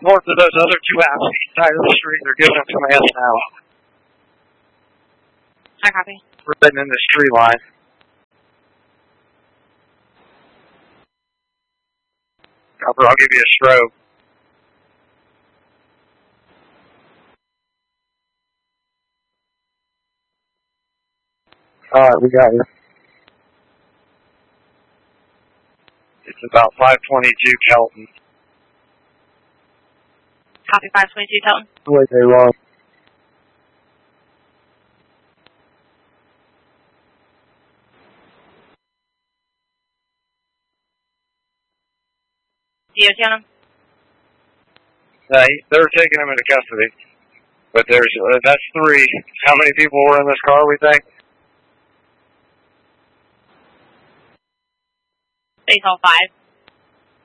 north of those other 2 houses, side of the street. They're giving them commands now. I copy. Right in this tree line. Copper, I'll give you a strobe. Alright, we got you. It's about 522 Kelton. Copy 522 Kelton. Wait, they wrong. DOT on him? They're taking him into custody. But that's 3. How many people were in this car, we think? They saw 5.